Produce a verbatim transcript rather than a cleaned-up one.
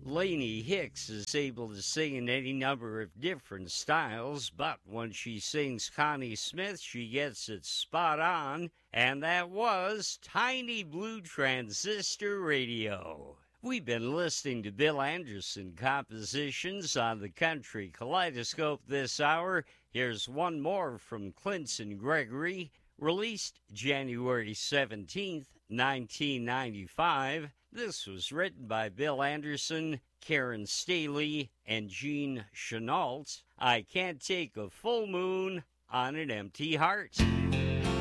Lainey Hicks is able to sing in any number of different styles, but when she sings Connie Smith, she gets it spot on, and that was Tiny Blue Transistor Radio. We've been listening to Bill Anderson compositions on the Country Kaleidoscope this hour. Here's one more from Clinton Gregory, released January seventeenth, nineteen ninety-five. This was written by Bill Anderson, Karen Staley, and Gene Chenault. I Can't Take a Full Moon on an Empty Heart.